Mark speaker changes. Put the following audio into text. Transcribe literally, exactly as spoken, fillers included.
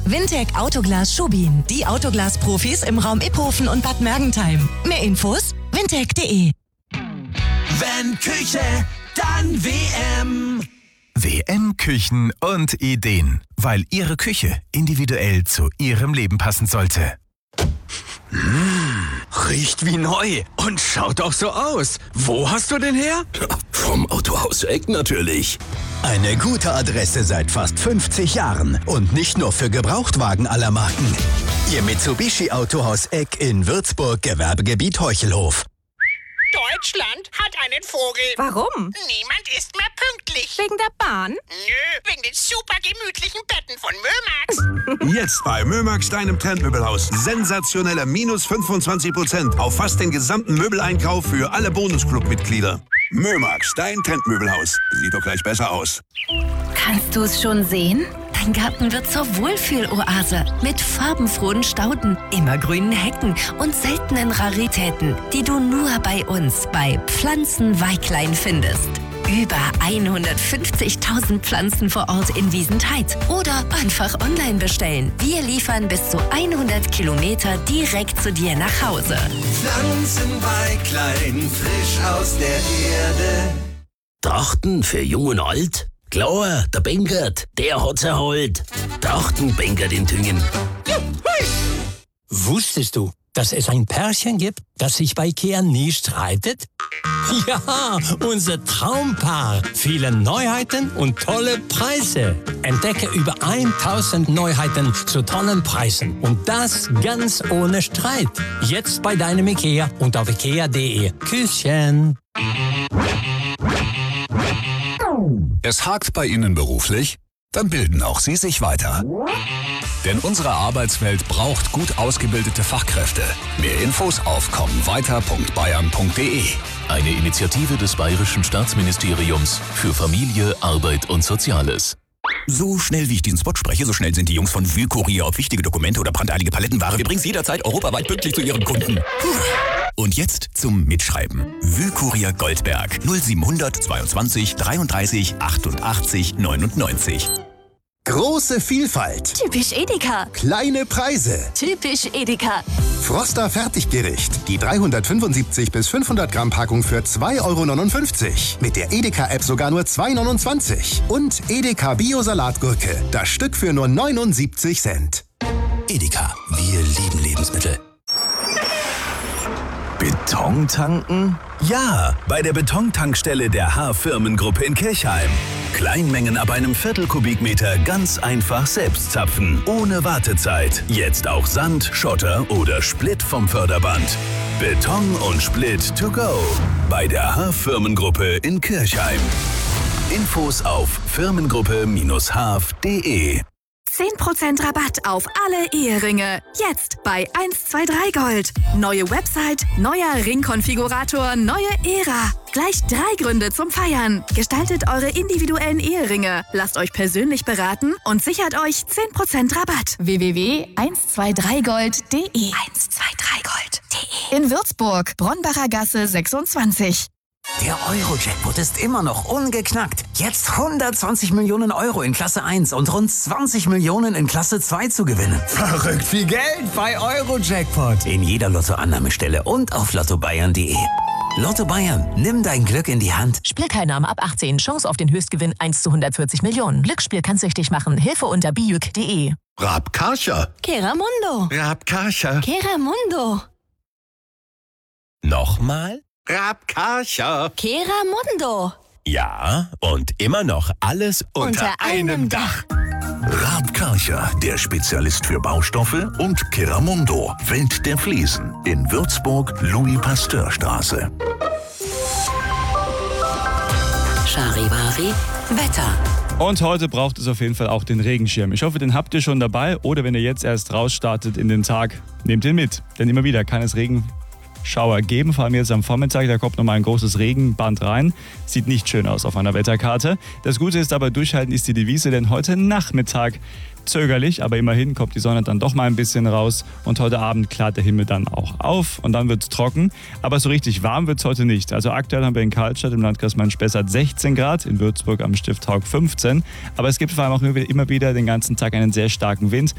Speaker 1: Wintec Autoglas Schubin. Die Autoglas-Profis im Raum Iphofen und Bad Mergentheim. Mehr Infos wintec punkt de.
Speaker 2: Wenn Küche, dann W M.
Speaker 3: W M Küchen und Ideen, weil Ihre Küche individuell zu Ihrem Leben passen sollte.
Speaker 4: Mmh, riecht wie neu und schaut auch so aus. Wo hast du den her?
Speaker 5: Vom Autohaus Eck natürlich.
Speaker 6: Eine gute Adresse seit fast fünfzig Jahren und nicht nur für Gebrauchtwagen aller Marken. Ihr Mitsubishi Autohaus Eck in Würzburg, Gewerbegebiet Heuchelhof.
Speaker 7: Deutschland hat einen Vogel.
Speaker 8: Warum?
Speaker 7: Niemand ist mehr pünktlich.
Speaker 8: Wegen der Bahn?
Speaker 7: Nö, wegen den super gemütlichen Betten von Mömax.
Speaker 9: Jetzt bei Mömax, deinem Trendmöbelhaus. Sensationelle minus fünfundzwanzig Prozent auf fast den gesamten Möbeleinkauf für alle Bonusclub-Mitglieder. Mömax, dein Trendmöbelhaus. Sieht doch gleich besser aus.
Speaker 10: Kannst du es schon sehen? Dein Garten wird zur Wohlfühloase mit farbenfrohen Stauden, immergrünen Hecken und seltenen Raritäten, die du nur bei uns bei Pflanzenweiklein findest. Über hundertfünfzigtausend Pflanzen vor Ort in Wiesentheid oder einfach online bestellen. Wir liefern bis zu hundert Kilometer direkt zu dir nach Hause.
Speaker 2: Pflanzenweiklein, frisch aus der Erde.
Speaker 5: Trachten für Jung und Alt? Klar, der Benkert, der hat's erholt. Trachten Benkert in Tüngen.
Speaker 11: Wusstest du, dass es ein Pärchen gibt, das sich bei Ikea nie streitet? Ja, unser Traumpaar. Viele Neuheiten und tolle Preise. Entdecke über tausend Neuheiten zu tollen Preisen. Und das ganz ohne Streit. Jetzt bei deinem Ikea und auf ikea punkt de. Küsschen.
Speaker 12: Es hakt bei Ihnen beruflich? Dann bilden auch Sie sich weiter. Denn unsere Arbeitswelt braucht gut ausgebildete Fachkräfte. Mehr Infos auf kommenweiter punkt bayern punkt de.
Speaker 13: Eine Initiative des Bayerischen Staatsministeriums für Familie, Arbeit und Soziales.
Speaker 14: So schnell wie ich diesen Spot spreche, so schnell sind die Jungs von Wühlkurier auf wichtige Dokumente oder brandeilige Palettenware. Wir bringen es jederzeit europaweit pünktlich zu Ihren Kunden. Und jetzt zum Mitschreiben. Wühlkurier Goldberg null siebenhundert zweiundzwanzig dreiunddreißig achtundachtzig neunundneunzig.
Speaker 15: Große Vielfalt.
Speaker 10: Typisch Edeka.
Speaker 15: Kleine Preise.
Speaker 10: Typisch Edeka.
Speaker 15: Froster Fertiggericht. Die dreihundertfünfundsiebzig bis fünfhundert Gramm Packung für zwei Euro neunundfünfzig. Mit der Edeka-App sogar nur zwei Euro neunundzwanzig. Und Edeka Bio-Salatgurke. Das Stück für nur neunundsiebzig Cent.
Speaker 6: Edeka. Wir lieben Lebensmittel.
Speaker 3: Beton tanken? Ja, bei der Betontankstelle der H-Firmengruppe in Kirchheim. Kleinmengen ab einem Viertel Kubikmeter ganz einfach selbst zapfen, ohne Wartezeit. Jetzt auch Sand, Schotter oder Split vom Förderband. Beton und Split to go. Bei der H-Firmengruppe in Kirchheim. Infos auf firmengruppe Bindestrich h f punkt de.
Speaker 16: zehn Prozent Rabatt auf alle Eheringe. Jetzt bei eins zwei drei Gold. Neue Website, neuer Ringkonfigurator, neue Ära. Gleich drei Gründe zum Feiern. Gestaltet eure individuellen Eheringe. Lasst euch persönlich beraten und sichert euch zehn Prozent Rabatt. w w w punkt eins zwei drei gold punkt de eins zwei drei gold punkt de. In Würzburg, Bronbacher Gasse sechsundzwanzig.
Speaker 17: Der Euro-Jackpot ist immer noch ungeknackt. Jetzt hundertzwanzig Millionen Euro in Klasse eins und rund zwanzig Millionen in Klasse zwei zu gewinnen.
Speaker 18: Verrückt viel Geld bei Euro-Jackpot.
Speaker 17: In jeder Lottoannahmestelle und auf lotto bayern punkt de. Lotto Bayern, nimm dein Glück in die Hand.
Speaker 19: Spielteilnahme ab achtzehn. Chance auf den Höchstgewinn eins zu hundertvierzig Millionen. Glücksspiel kann süchtig machen. Hilfe unter bijuk punkt de.
Speaker 3: Rabkarcher.
Speaker 10: Keramundo.
Speaker 3: Rabkarcher.
Speaker 10: Keramundo.
Speaker 3: Nochmal?
Speaker 10: Rabkarcher. Keramundo.
Speaker 3: Ja, und immer noch alles unter,
Speaker 10: unter einem Dach.
Speaker 20: Rabkarcher, der Spezialist für Baustoffe, und Keramundo, Welt der Fliesen, in Würzburg, Louis-Pasteur-Straße.
Speaker 10: Charivari, Wetter.
Speaker 21: Und heute braucht es auf jeden Fall auch den Regenschirm. Ich hoffe, den habt ihr schon dabei, oder wenn ihr jetzt erst rausstartet in den Tag, nehmt ihn mit. Denn immer wieder kann es Regenschauer geben, vor allem jetzt am Vormittag, da kommt nochmal ein großes Regenband rein. Sieht nicht schön aus auf einer Wetterkarte. Das Gute ist aber, durchhalten ist die Devise, denn heute Nachmittag zögerlich, aber immerhin kommt die Sonne dann doch mal ein bisschen raus und heute Abend klart der Himmel dann auch auf und dann wird es trocken. Aber so richtig warm wird es heute nicht. Also aktuell haben wir in Karlstadt im Landkreis Main-Spessart sechzehn Grad, in Würzburg am Stift Haug fünfzehn. Aber es gibt vor allem auch immer wieder den ganzen Tag einen sehr starken Wind.